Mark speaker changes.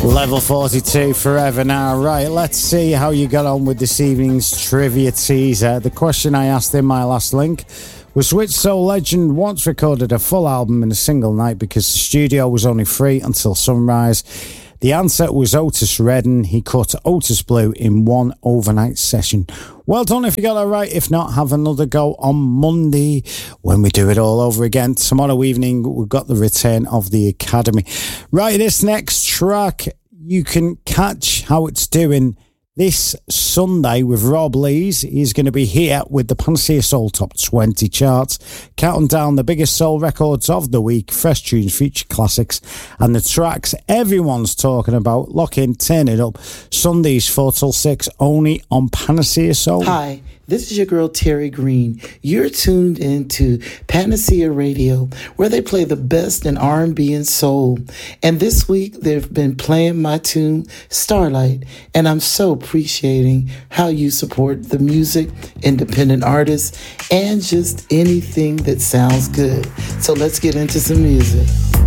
Speaker 1: Level 42 forever now. Right, let's see how you got on with this evening's trivia teaser. The question I asked in my last link was, which soul legend once recorded a full album in a single night because the studio was only free until sunrise? The answer was Otis Redding. He cut Otis Blue in one overnight session. Well done if you got that right. If not, have another go on Monday when we do it all over again. Tomorrow evening, we've got the return of the Academy. Right, this next track, you can catch how it's doing this Sunday with Rob Lees. He's going to be here with the Panacea Soul Top 20 charts, counting down the biggest soul records of the week, fresh tunes, future classics, and the tracks everyone's talking about. Lock in, turn it up. Sundays 4 till 6, only on Panacea Soul.
Speaker 2: Hi, this is your girl Terry Green. You're tuned into Panacea Radio, where they play the best in R&B and soul. And this week, they've been playing my tune, Starlight, and I'm so appreciating how you support the music, independent artists, and just anything that sounds good. So let's get into some music.